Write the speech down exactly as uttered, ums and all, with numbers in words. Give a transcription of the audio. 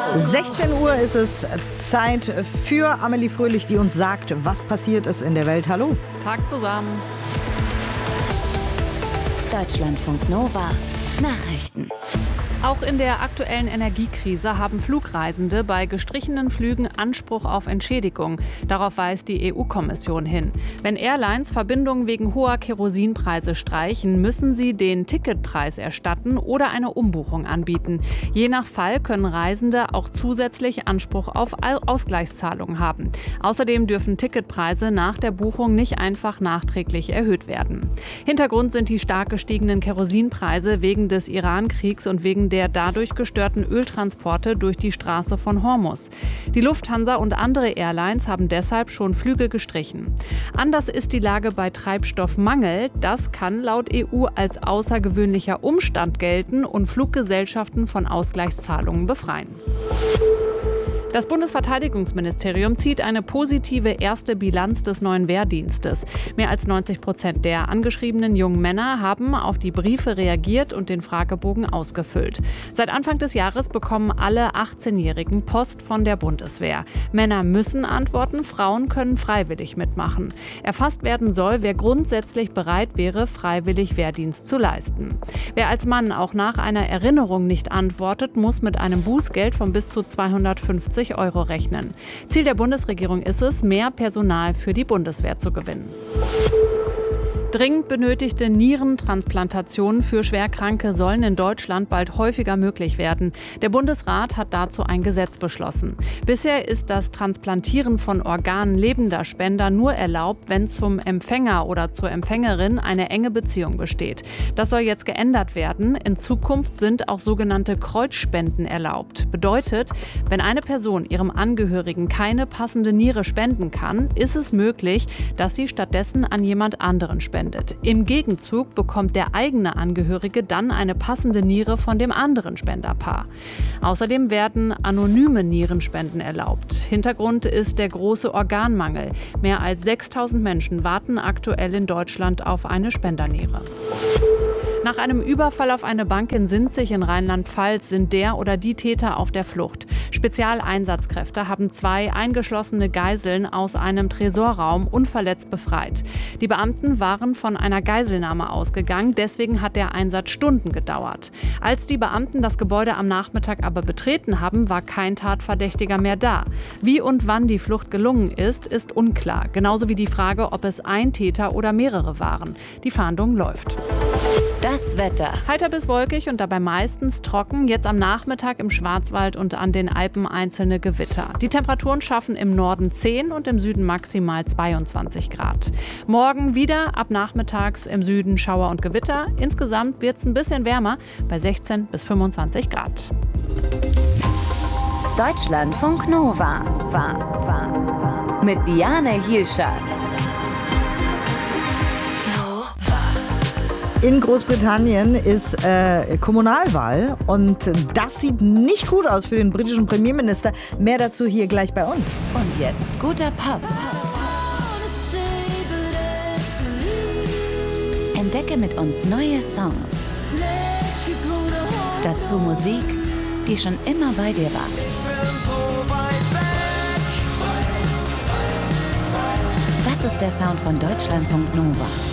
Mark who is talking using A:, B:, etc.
A: sechzehn Uhr ist es Zeit für Amelie Fröhlich, die uns sagt, was passiert ist in der Welt. Hallo.
B: Tag zusammen.
C: Deutschlandfunk Nova. Nachrichten.
B: Auch in der aktuellen Energiekrise haben Flugreisende bei gestrichenen Flügen Anspruch auf Entschädigung. Darauf weist die E U-Kommission hin. Wenn Airlines Verbindungen wegen hoher Kerosinpreise streichen, müssen sie den Ticketpreis erstatten oder eine Umbuchung anbieten. Je nach Fall können Reisende auch zusätzlich Anspruch auf Ausgleichszahlungen haben. Außerdem dürfen Ticketpreise nach der Buchung nicht einfach nachträglich erhöht werden. Hintergrund sind die stark gestiegenen Kerosinpreise wegen des Iran-Kriegs und wegen der dadurch gestörten Öltransporte durch die Straße von Hormuz. Die Lufthansa und andere Airlines haben deshalb schon Flüge gestrichen. Anders ist die Lage bei Treibstoffmangel. Das kann laut E U als außergewöhnlicher Umstand gelten und Fluggesellschaften von Ausgleichszahlungen befreien. Das Bundesverteidigungsministerium zieht eine positive erste Bilanz des neuen Wehrdienstes. Mehr als neunzig Prozent der angeschriebenen jungen Männer haben auf die Briefe reagiert und den Fragebogen ausgefüllt. Seit Anfang des Jahres bekommen alle achtzehnjährigen Post von der Bundeswehr. Männer müssen antworten, Frauen können freiwillig mitmachen. Erfasst werden soll, wer grundsätzlich bereit wäre, freiwillig Wehrdienst zu leisten. Wer als Mann auch nach einer Erinnerung nicht antwortet, muss mit einem Bußgeld von bis zu zweihundertfünfzig Euro rechnen. Ziel der Bundesregierung ist es, mehr Personal für die Bundeswehr zu gewinnen. Dringend benötigte Nierentransplantationen für Schwerkranke sollen in Deutschland bald häufiger möglich werden. Der Bundesrat hat dazu ein Gesetz beschlossen. Bisher ist das Transplantieren von Organen lebender Spender nur erlaubt, wenn zum Empfänger oder zur Empfängerin eine enge Beziehung besteht. Das soll jetzt geändert werden. In Zukunft sind auch sogenannte Kreuzspenden erlaubt. Bedeutet, wenn eine Person ihrem Angehörigen keine passende Niere spenden kann, ist es möglich, dass sie stattdessen an jemand anderen spendet. Im Gegenzug bekommt der eigene Angehörige dann eine passende Niere von dem anderen Spenderpaar. Außerdem werden anonyme Nierenspenden erlaubt. Hintergrund ist der große Organmangel. Mehr als sechstausend Menschen warten aktuell in Deutschland auf eine Spenderniere. Nach einem Überfall auf eine Bank in Sinzig in Rheinland-Pfalz sind der oder die Täter auf der Flucht. Spezialeinsatzkräfte haben zwei eingeschlossene Geiseln aus einem Tresorraum unverletzt befreit. Die Beamten waren von einer Geiselnahme ausgegangen, deswegen hat der Einsatz Stunden gedauert. Als die Beamten das Gebäude am Nachmittag aber betreten haben, war kein Tatverdächtiger mehr da. Wie und wann die Flucht gelungen ist, ist unklar. Genauso wie die Frage, ob es ein Täter oder mehrere waren. Die Fahndung läuft.
C: Das Wetter.
B: Heiter bis wolkig und dabei meistens trocken. Jetzt am Nachmittag im Schwarzwald und an den Alpen einzelne Gewitter. Die Temperaturen schaffen im Norden zehn und im Süden maximal zweiundzwanzig Grad. Morgen wieder ab nachmittags im Süden Schauer und Gewitter. Insgesamt wird es ein bisschen wärmer bei sechzehn bis fünfundzwanzig Grad.
C: Deutschlandfunk Nova. War, war, war. Mit Diane Hielscher.
A: In Großbritannien ist äh, Kommunalwahl und das sieht nicht gut aus für den britischen Premierminister. Mehr dazu hier gleich bei uns.
C: Und jetzt guter Pop. Entdecke mit uns neue Songs. Dazu Musik, die schon immer bei dir war. Das ist der Sound von Deutschlandfunk Nova.